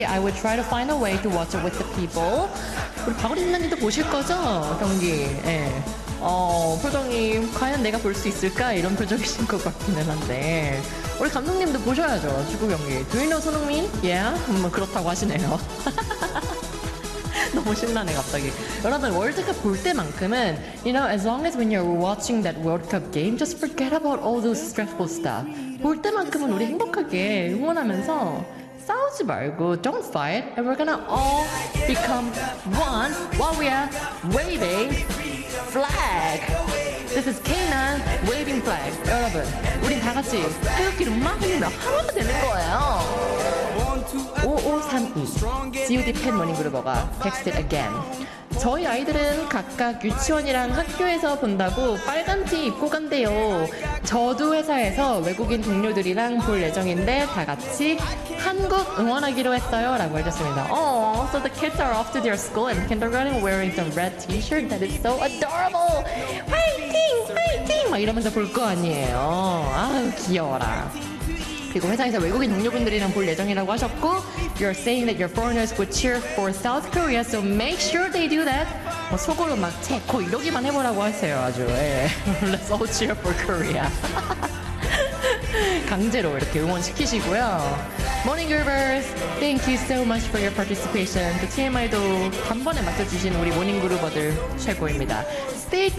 I would try to find a way to watch it with the people. 우리 박우리 누나님도 보실 거죠? 경기. 예. 표정이 과연 내가 볼 수 있을까? 이런 표정이신 것 같기는 한데. 우리 감독님도 보셔야죠. 축구 경기. Do you know 손흥민? Yeah? 그렇다고 하시네요. 너무 신나네 갑자기. 여러분 월드컵 볼 때만큼은 you know as long as when you're watching that World Cup game just forget about all those stressful stuff. 볼 때만큼은 우리 행복하게 응원하면서 싸우지 말고 don't fight and we're gonna all become one while we are waving flag. This is K9 waving flag. 여러분 우리 다 같이 태극기를 막 흔들면 하나가 되는 거예요. 5532 GOD 팬 모닝그루버가 texted again. 저희 아이들은 각각 유치원이랑 학교에서 본다고 빨간 티 입고 간대요. 저도 회사에서 외국인 동료들이랑 볼 예정인데 다 같이 한국 응원하기로 했어요 라고 해줬습니다. Oh, so the kids are off to their school and kindergarten wearing the red t-shirt. That is so adorable. 화이팅! 화이팅! 막 이러면서 볼 거 아니에요. 아유 귀여워라. 그리고 회사에서 외국인 동료분들이랑 볼 예정이라고 하셨고 You're saying that your foreigners would cheer for South Korea, so make sure they do that. 속으로 막 체코 이러기만 해보라고 하세요 아주. 예. Let's all cheer for Korea. 강제로 이렇게 응원시키시고요. Morning Groovers, thank you so much for your participation. 또 TMI도 단번에 맞춰주신 우리 모닝그루버들 최고입니다. Stay